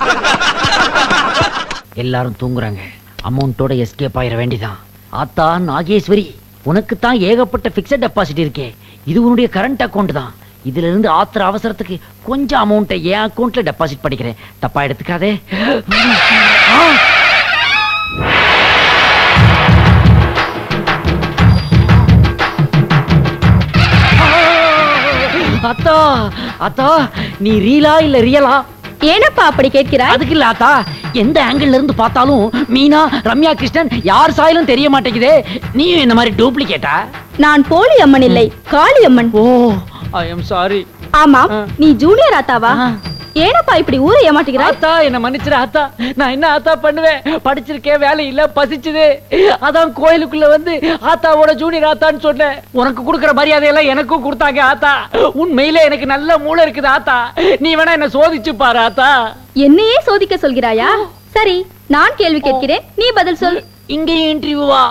எல்லாரும் தூங்குறாங்க. அமௌண்டோட எஸ்கேப் ஆயிர வேண்டிதான். ஆத்தா நாகேஸ்வரி, உனக்கு தான் ஏகப்பட்ட பிக்ஸட் டெபாசிட் இருக்கே. இது உன்னுடைய கரண்ட் அக்கவுண்ட் தான். இதுல இருந்து ஆத்திர அவசரத்துக்கு கொஞ்சம் அமௌண்ட்டை என் அக்கவுண்ட்ல டெபாசிட் பண்ணிக்கிறேன். தப்பா எடுத்துக்காதே. அத்தா அத்தா, நீ ரீலா இல்ல ரியலா? ஏனப்பா அப்படி கேட்கிறாய்? அதுக்கு இல்ல ஆத்தா, எந்த ஆங்கிள் இருந்து பார்த்தாலும் மீனா, ரம்யா கிருஷ்ணன் யார் சாயலும் தெரிய மாட்டேங்குதே. நீ இந்த மாதிரி டூப்ளிகேட்டா? நான் போலி அம்மன் இல்லை, காளி அம்மன். ஓ, ஐ அம் சாரி. ஆமா, நீ ஜூனியர் ஆத்தாவா? ஏனப்பா இப்படி ஊரை ஏமாட்டுகிறாய்? ஆத்தா என்ன மன்னிச்சிரு ஆத்தா. நான் என்ன ஆத்தா பண்ணுவேன்? படிச்சிருக்கேன், வேலை இல்ல, பசிச்சுது. அதான் கோயிலுக்குள்ள வந்து ஆத்தாவோட ஜூனியர் ஆத்தான்னு சொன்னேன். உனக்கு கொடுக்கற மரியாதையெல்லாம் எனக்கும் கொடுத்தாங்க ஆத்தா. உண்மையிலே எனக்கு நல்ல மூளை இருக்குது ஆத்தா. நீ வேணா என்ன சோதிச்சு பாரு ஆத்தா. என்னையே சோதிக்க சொல்கிறாயா? சரி, நான் கேள்வி கேட்கிறேன், நீ பதில் சொல். இங்கேயும் இன்டர்வியூவா?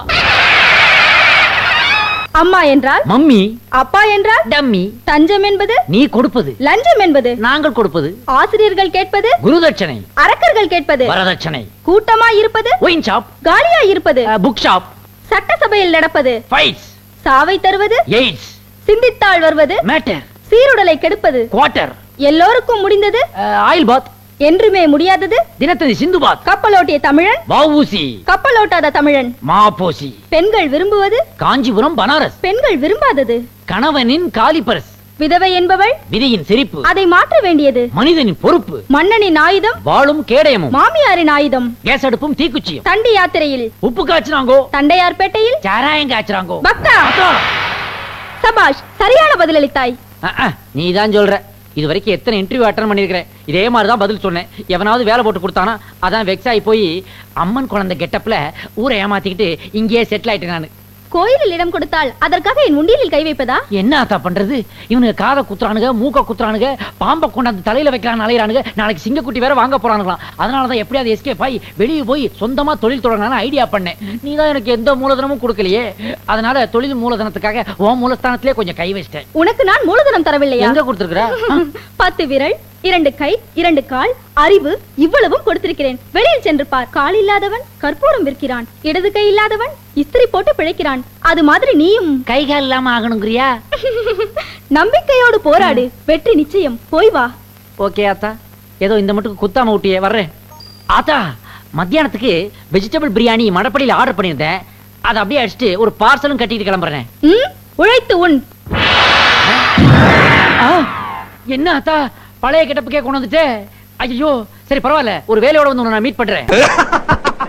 அம்மா என்றால் மம்மி, அப்பா என்றால் டம்மி. தஞ்சம் என்பது நீ கொடுப்பது, லஞ்சம் என்பது நாங்கள் கொடுப்பது. ஆசிரியர்கள் கேட்பது குருதட்சணை, அரக்கர்கள் கேட்பது வரதட்சணை. கூட்டமாய் இருப்பது ஒயின் ஷாப், காலியாய் இருப்பது புக் ஷாப். சட்டசபையில் நடப்பது ஃபைட்ஸ், சாவை தருவது எய்ட்ஸ். சிந்தித்தாள் வருவது மேட்டர், சீருடலை கெடுப்பது. குவார்ட்டர், எல்லோருக்கும் முடிந்தது ஆயில் பாத். என்றுமே முடியாதது தினத்தந்தி சிந்து பாத். கப்பலோட்டிய தமிழன் வஉசி, கப்பலோட்டாத தமிழன். மாபோசி. பெண்கள் விரும்புவது காஞ்சிபுரம் பனாரஸ். பெண்கள் விரும்பாதது கணவனின் காலிபரஸ். விதவை என்பவள் விதியின் சிரிப்பு. அதை மாற்ற வேண்டியது மனிதனின் பொறுப்பு. மன்னனின் ஆயுதம் வாளும் கேடயமும். மாமியாரின் ஆயுதம் கேஸ் அடுப்பும் தீக்குச்சியும். தண்டி யாத்திரையில் உப்பு காய்ச்சினாங்கோ, தண்டையார்பேட்டையில் சாராயம் காய்ச்சினாங்கோ. பக்தா, சபாஷ், சரியான பதிலளித்தாய். நீதான் சொல்ற. இது வரைக்கும் எத்தனை இன்டர்வியூ அட்டன் பண்ணிருக்கிறேன். இதே மாதிரிதான் பதில் சொன்னேன். எவனாவது வேலை போட்டு கொடுத்தானா அதான் வெக்ஸ் ஆகி போய் அம்மன் குழந்தை கெட்டப்ல ஊரை ஏமாத்திக்கிட்டு இங்கேயே செட்டில் ஆயிட்டேன் நானு. கோயிலில் இடம் கொடுத்தால் அதற்காக என் உண்டியலில் கை வைப்பதா? என்ன ஆத்தா பண்றது? இவனுக்கு காதை குத்துறானுங்க, மூக்க குத்துறானுங்க, பாம்பை கொண்டாந்து தலையில வைக்கிறான் அலையிறானுங்க. நாளைக்கு சிங்கக்குட்டி வேற வாங்க போறானுங்களாம். அதனாலதான் எப்படியாவது எஸ்கேப் ஆகி வெளியே போய் சொந்தமா தொழில் தொடங்கலாம்னு ஐடியா பண்ணேன். நீ தான் எனக்கு எந்த மூலதனமும் கொடுக்கலையே. அதனால தொழில் மூலதனத்துக்காக உன் மூலஸ்தானத்திலே கொஞ்சம் கை வச்சிட்டேன். உனக்கு நான் மூலதனம் தரவில்லையா? எங்க கொடுத்திருக்கிற? 10 விரல், 2 கை, 2 கால், அறிவு, இவ்வளவும் கொடுத்திருக்கிறேன். வெளியில் சென்று பார். கால் இல்லாதவன் கற்பூரம் விற்கிறான், இடது கை இல்லாதவன் இஸ்திரி போட்டு பிழைக்கிறான். அது மாதிரி நீயும் கைகால் இல்லாம ஆகணுங்கிறியா? நம்பிக்கையோடு போராடு, வெற்றி நிச்சயம். போய் வா. ஓகே ஆத்தா, ஏதோ இந்த மட்டும் குத்தாம ஊட்டியே வர்றேன். ஆத்தா, மத்தியானத்துக்கு வெஜிடபிள் பிரியாணி மடப்படியில் ஆர்டர் பண்ணியிருந்தேன். அதை அப்படியே அடிச்சுட்டு ஒரு பார்சலும் கட்டிட்டு கிளம்புறேன். உழைத்து உன். என்ன ஆத்தா, பழைய கெட்டப்புக்கே கொண்டு வந்துட்டே? ஐயோ, சரி பரவாயில்ல, ஒரு வேலையோட வந்து நான் மீட் பண்றேன்.